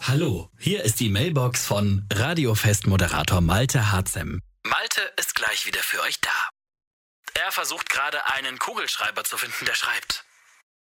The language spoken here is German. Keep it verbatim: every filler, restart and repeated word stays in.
Hallo, hier ist die Mailbox von Radiofest-Moderator Malte Harzem. Malte ist gleich wieder für euch da. Er versucht gerade einen Kugelschreiber zu finden, der schreibt.